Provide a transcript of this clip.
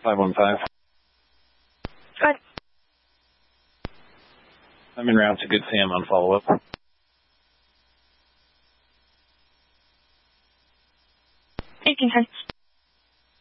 515. Good. I'm en route to Good Sam on follow-up. 1810.